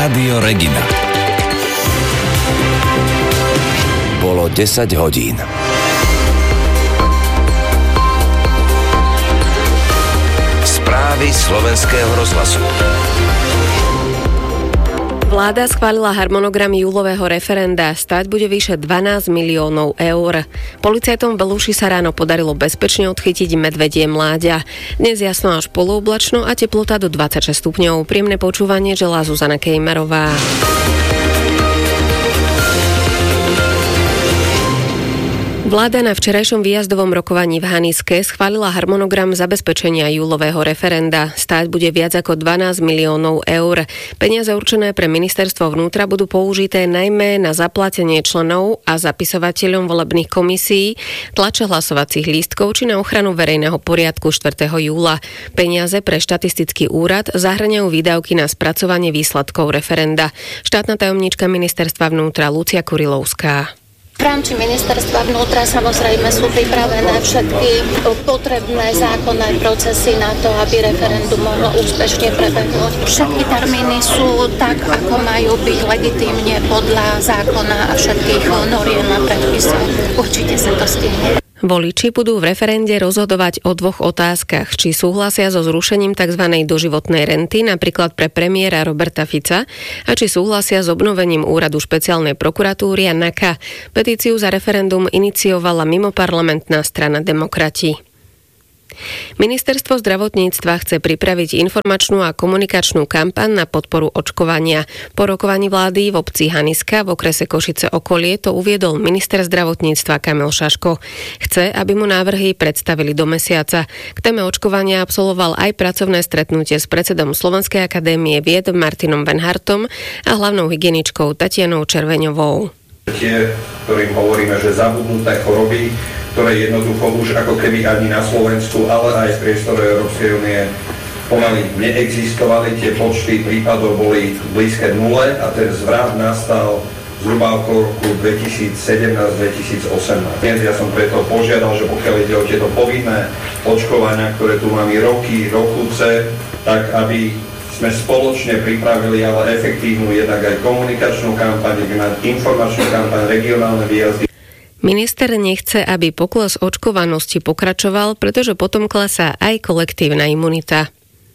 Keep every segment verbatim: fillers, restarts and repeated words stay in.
Rádio Regina. Bolo desať hodín. Správy slovenského rozhlasu. Vláda schválila harmonogram júlového referenda. Stáť bude vyše dvanásť miliónov eur. Policajtom v Beluši sa ráno podarilo bezpečne odchytiť medvedie mláďa. Dnes jasno až polooblačno a teplota do dvadsaťšesť stupňov. Príjemné počúvanie želá Zuzana Kejmerová. Vláda na včerajšom výjazdovom rokovaní v Haniske schválila harmonogram zabezpečenia júlového referenda. Stáť bude viac ako dvanásť miliónov eur. Peniaze určené pre ministerstvo vnútra budú použité najmä na zaplatenie členov a zapisovateľom volebných komisií, tlače hlasovacích lístkov či na ochranu verejného poriadku štvrtého júla. Peniaze pre štatistický úrad zahŕňajú výdavky na spracovanie výsledkov referenda. Štátna tajomníčka ministerstva vnútra Lucia Kurilovská. V rámci ministerstva vnútra samozrejme sú pripravené všetky potrebné zákonné procesy na to, aby referendum mohlo úspešne prebehnúť. Všetky termíny sú tak, ako majú byť legitímne podľa zákona a všetkých noriem a predpisov. Určite sa to stihne. Voliči budú v referende rozhodovať o dvoch otázkach, či súhlasia so zrušením tzv. Doživotnej renty, napríklad pre premiéra Roberta Fica, a či súhlasia s obnovením úradu špeciálnej prokuratúry a NAKA. Petíciu za referendum iniciovala mimoparlamentná strana Demokrati. Ministerstvo zdravotníctva chce pripraviť informačnú a komunikačnú kampaň na podporu očkovania. Po rokovaní vlády v obci Haniska v okrese Košice okolie to uviedol minister zdravotníctva Kamil Šaško. Chce, aby mu návrhy predstavili do mesiaca. K téme očkovania absolvoval aj pracovné stretnutie s predsedom Slovenskej akadémie vied Martinom Venhartom a hlavnou hygieničkou Tatianou Červeňovou. Tie, ktorým hovoríme, že zabudnuté choroby, ktoré jednoducho už ako keby ani na Slovensku, ale aj v priestore Európskej únie pomaly neexistovali. Tie počty prípadov boli blízke nule a ten zvrat nastal zhruba okolo roku dvetisícsedemnásť dvetisícosemnásť. Dnes ja som preto požiadal, že pokiaľ ide o tieto povinné očkovania, ktoré tu máme roky, rokúce, tak aby sme spoločne pripravili ale efektívnu jednak aj komunikačnú kampaň, informačnú kampaň, regionálne výjazdy. Minister nechce, aby pokles očkovanosti pokračoval, pretože potom klesá aj kolektívna imunita.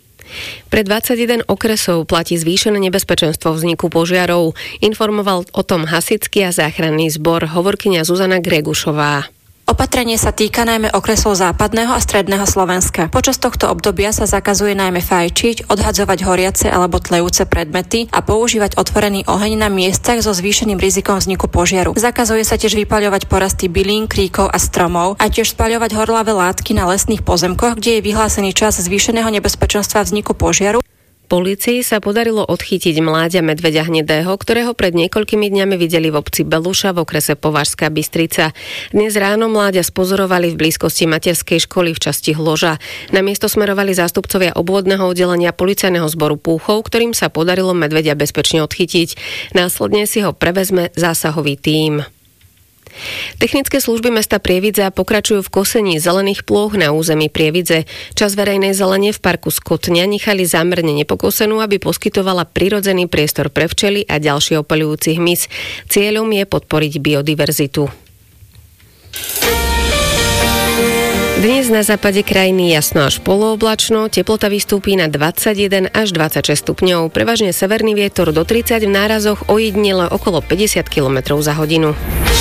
Pre dvadsaťjeden okresov platí zvýšené nebezpečenstvo vzniku požiarov. Informoval o tom hasičský a záchranný zbor, hovorkyňa Zuzana Gregušová. Opatrenie sa týka najmä okresov západného a stredného Slovenska. Počas tohto obdobia sa zakazuje najmä fajčiť, odhadzovať horiace alebo tlejúce predmety a používať otvorený oheň na miestach so zvýšeným rizikom vzniku požiaru. Zakazuje sa tiež vypaľovať porasty bylín, kríkov a stromov a tiež spaľovať horlavé látky na lesných pozemkoch, kde je vyhlásený čas zvýšeného nebezpečenstva vzniku požiaru. Polícii sa podarilo odchytiť mláďa medveďa hnedého, ktorého pred niekoľkými dňami videli v obci Beluša v okrese Považská Bystrica. Dnes ráno mláďa spozorovali v blízkosti materskej školy v časti Hloža. Na miesto smerovali zástupcovia obvodného oddelenia policajného zboru Púchov, ktorým sa podarilo medveďa bezpečne odchytiť. Následne si ho prevezme zásahový tím. Technické služby mesta Prievidza pokračujú v kosení zelených plôch na území Prievidze. Časť verejnej zelene v parku Skotňa nechali zámerne nepokosenú, aby poskytovala prirodzený priestor pre včely a ďalší opeľujúci hmyz. Cieľom je podporiť biodiverzitu. Dnes na západe krajiny jasno až polooblačno, teplota vystúpi na dvadsaťjeden až dvadsaťšesť stupňov, prevažne severný vietor do tridsať, v nárazoch ojedinele okolo päťdesiat kilometrov za hodinu.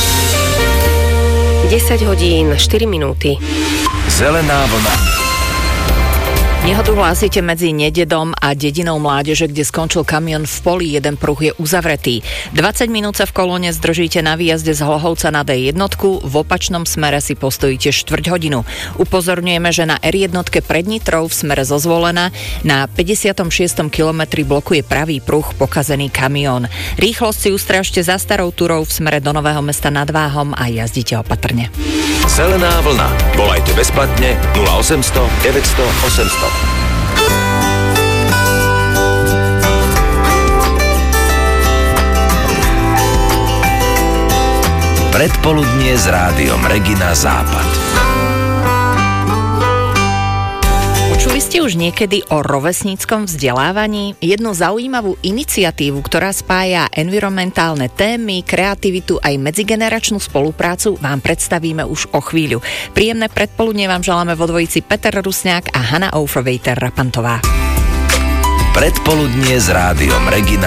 desať hodín, štyri minúty. Zelená vlna. Nehodu hlásite medzi Nededom a dedinou Mládeže, kde skončil kamión v poli, jeden pruh je uzavretý. dvadsať minút sa v kolóne zdržíte na výjazde z Hlohovca na dé jedna, v opačnom smere si postojíte štvrť hodinu. Upozorňujeme, že na er jedna pred Nitrou v smere zo Zvolena na päťdesiatom šiestom kilometri blokuje pravý pruh pokazený kamión. Rýchlosť si ustrážte za Starou Turou v smere do Nového Mesta nad Váhom a jazdite opatrne. Zelená vlna. Volajte bezplatne nula osemsto deväťsto osemsto. Predpoludnie s rádiom Regina Západ. Počuli ste už niekedy o rovesníckom vzdelávaní? Jednu zaujímavú iniciatívu, ktorá spája environmentálne témy, kreativitu aj medzigeneračnú spoluprácu, vám predstavíme už o chvíľu. Príjemné predpoludnie vám želáme vo dvojici Peter Rusňák a Hanna Aufrowejter-Rapantová. Predpoludnie s rádiom Regina